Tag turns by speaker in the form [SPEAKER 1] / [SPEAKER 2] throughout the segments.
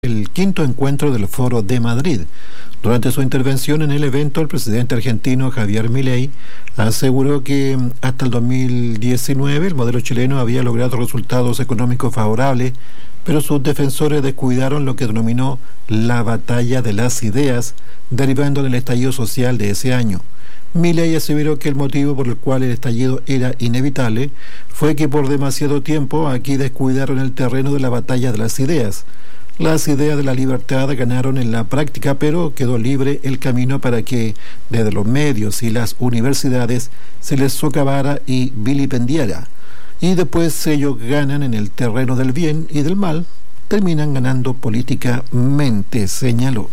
[SPEAKER 1] El quinto encuentro del Foro de Madrid. Durante su intervención en el evento, el presidente argentino Javier Milei aseguró que hasta el 2019 el modelo chileno había logrado resultados económicos favorables, pero sus defensores descuidaron lo que denominó la batalla de las ideas, derivando del estallido social de ese año. Milei aseveró que el motivo por el cual el estallido era inevitable fue que por demasiado tiempo aquí descuidaron el terreno de la batalla de las ideas. Las ideas de la libertad ganaron en la práctica, pero quedó libre el camino para que desde los medios y las universidades se les socavara y vilipendiara. Y después ellos ganan en el terreno del bien y del mal, terminan ganando políticamente, señaló.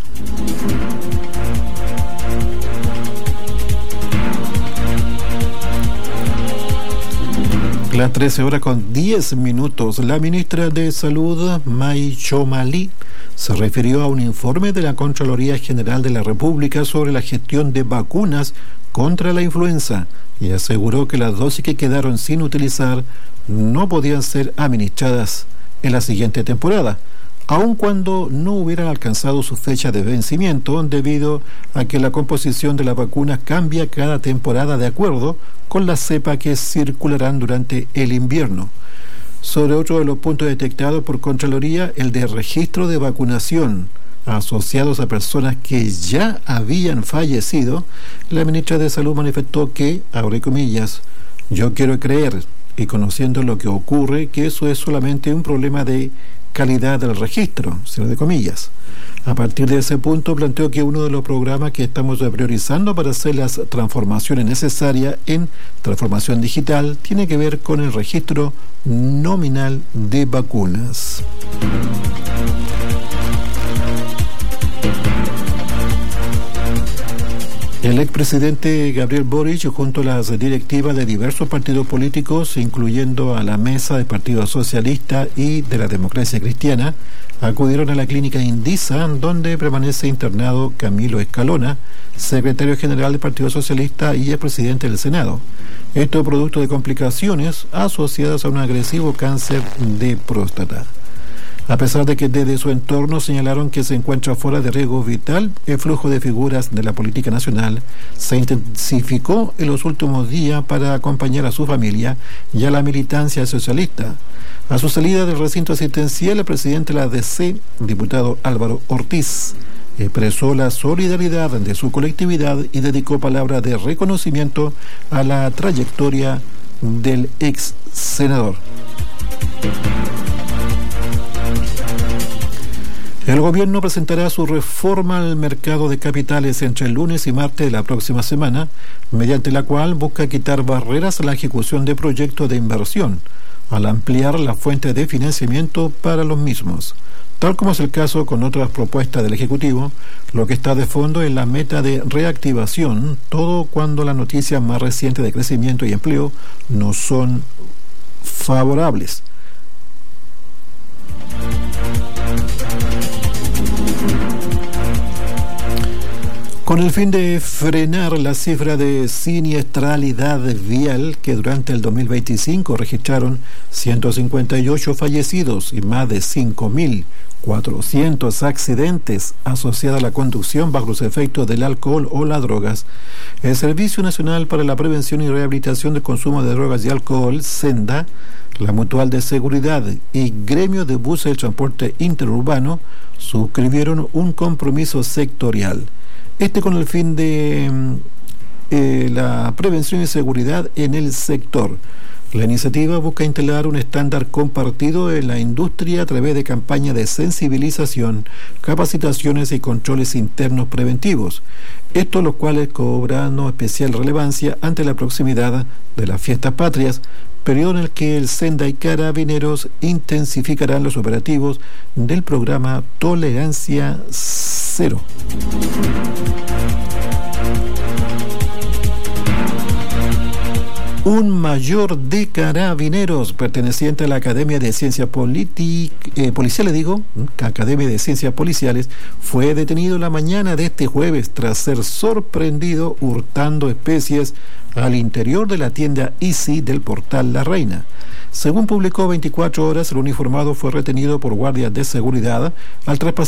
[SPEAKER 1] Las 13:10. La ministra de Salud, Mai Chomali, se refirió a un informe de la Contraloría General de la República sobre la gestión de vacunas contra la influenza y aseguró que las dosis que quedaron sin utilizar no podían ser administradas en la siguiente temporada, aun cuando no hubieran alcanzado su fecha de vencimiento, debido a que la composición de las vacunas cambia cada temporada de acuerdo con la cepa que circularán durante el invierno. Sobre otro de los puntos detectados por Contraloría, el de registro de vacunación asociados a personas que ya habían fallecido, la ministra de Salud manifestó que, abre comillas, yo quiero creer, y conociendo lo que ocurre, que eso es solamente un problema de calidad del registro, cierre de comillas. A partir de ese punto planteó que uno de los programas que estamos priorizando para hacer las transformaciones necesarias en transformación digital tiene que ver con el registro nominal de vacunas. El expresidente Gabriel Boric, junto a las directivas de diversos partidos políticos, incluyendo a la mesa del Partido Socialista y de la Democracia Cristiana, acudieron a la clínica Indisa, donde permanece internado Camilo Escalona, secretario general del Partido Socialista y el presidente del Senado. Esto producto de complicaciones asociadas a un agresivo cáncer de próstata. A pesar de que desde su entorno señalaron que se encuentra fuera de riesgo vital, el flujo de figuras de la política nacional se intensificó en los últimos días para acompañar a su familia y a la militancia socialista. A su salida del recinto asistencial, el presidente de la DC, diputado Álvaro Ortiz, expresó la solidaridad de su colectividad y dedicó palabras de reconocimiento a la trayectoria del ex senador. El gobierno presentará su reforma al mercado de capitales entre el lunes y martes de la próxima semana, mediante la cual busca quitar barreras a la ejecución de proyectos de inversión, al ampliar la fuente de financiamiento para los mismos. Tal como es el caso con otras propuestas del Ejecutivo, lo que está de fondo es la meta de reactivación, todo cuando las noticias más recientes de crecimiento y empleo no son favorables. Con el fin de frenar la cifra de siniestralidad vial que durante el 2025 registraron 158 fallecidos y más de 5.400 accidentes asociados a la conducción bajo los efectos del alcohol o las drogas, el Servicio Nacional para la Prevención y Rehabilitación del Consumo de Drogas y Alcohol, SENDA, la Mutual de Seguridad y Gremio de Buses de Transporte Interurbano suscribieron un compromiso sectorial. Con el fin de la prevención y seguridad en el sector. La iniciativa busca instalar un estándar compartido en la industria a través de campañas de sensibilización, capacitaciones y controles internos preventivos. Los cuales cobran especial relevancia ante la proximidad de las fiestas patrias, periodo en el que el SENDA y Carabineros intensificarán los operativos del programa Tolerancia Cero. Un mayor de Carabineros perteneciente a la Academia de Ciencias Academia de Ciencias Policiales, fue detenido la mañana de este jueves tras ser sorprendido hurtando especies al interior de la tienda Easy del portal La Reina. Según publicó 24 Horas, el uniformado fue retenido por guardias de seguridad al traspasar